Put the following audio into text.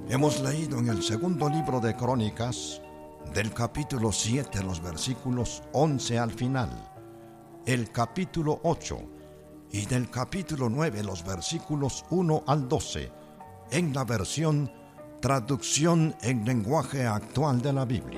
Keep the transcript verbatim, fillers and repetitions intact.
Hemos leído en el segundo libro de Crónicas, del capítulo siete, los versículos once al final, el capítulo ocho y del capítulo nueve, los versículos uno al doce, en la versión Traducción en lenguaje actual de la Biblia.